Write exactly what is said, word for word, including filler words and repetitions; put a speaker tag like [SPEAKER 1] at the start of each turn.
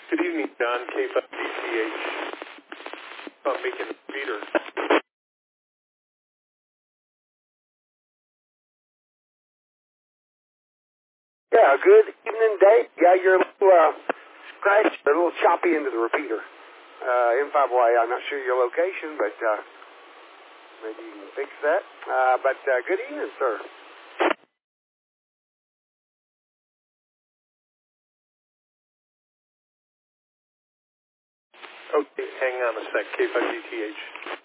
[SPEAKER 1] Good evening, John, K five D T H. I'm making the repeater.
[SPEAKER 2] Yeah, good evening, Dave. Yeah, you're a little uh, scratched, a little choppy into the repeater. Uh, M five Y, I'm not sure your location, but uh, maybe you can fix that. Uh, but uh, good evening, sir.
[SPEAKER 1] Okay, hang on a sec, K five D T H.